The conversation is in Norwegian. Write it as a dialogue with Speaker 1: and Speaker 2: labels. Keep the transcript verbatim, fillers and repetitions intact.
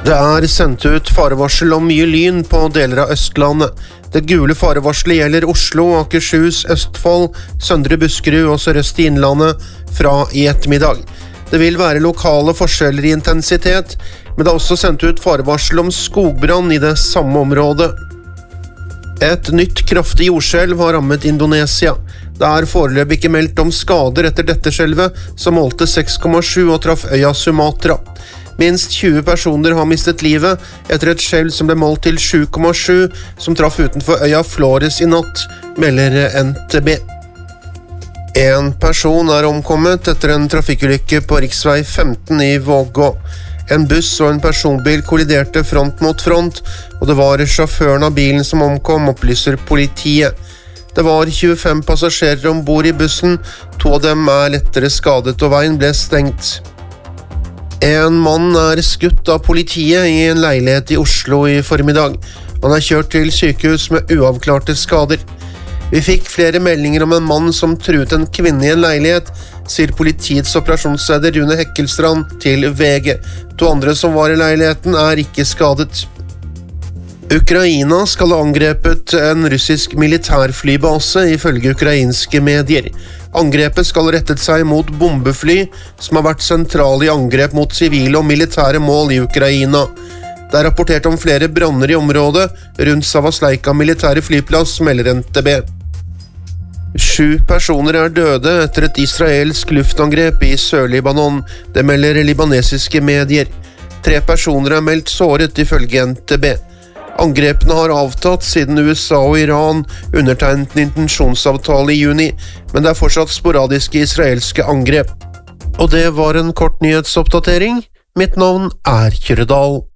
Speaker 1: Det er sendt ut farevarsel om mye lyn på deler av Østlandet. Det gule farevarselet gjelder Oslo, Akershus, Østfold, Søndre Buskerud og Sørøst i Innlandet fra i ettermiddag. Det vil være lokale forskjeller i intensitet, men det er også sendt ut farevarsel om skogbrann i det samme området. Et nytt kraftig jordskjelv har rammet Indonesia. Det er foreløpig ikke meldt om skader etter dette skjelvet, som målte seks komma sju og traff øya Sumatra. Minst tjue personer har mistet livet etter et skjelv som ble målt til sju komma sju, som traff utenfor øya Flores i natt, melder N T B. En person er omkommet etter en trafikkulykke på riksvei femten i Vågå. En buss og en personbil kolliderte front mot front, og det var sjåføren av bilen som omkom, opplyser politiet. Det var tjuefem passasjerer ombord i bussen, to av dem er lettere skadet og veien ble stengt. En mann er skutt av politiet i en leilighet i Oslo i formiddag. Han er kjørt til sykehus med uavklarte skader. Vi fikk flere meldinger om en mann som truet en kvinne i en leilighet, sier politiets operasjonsleder Rune Hekkelstrand til V G. To andre som var i leiligheten er ikke skadet. Ukraina skal ha angrepet en russisk militærflybase ifølge ukrainske medier. Angrepet skal rettet seg mot bombefly, som har vært sentrale i angrep mot sivile og militære mål i Ukraina. Det er rapportert om flere branner i området rundt Savasleika militære flyplass, melder N T B. Sju personer er døde etter et israelsk luftangrep i Sør-Libanon, det melder libanesiske medier. Tre personer er meldt såret ifølge N T B. Angrepene har avtatt siden U S A og Iran undertegnet en intensjonsavtale i juni, men det er fortsatt sporadiske israelske angrep. Og det var en kort nyhetsoppdatering. Mitt navn er Kyrre Dahl.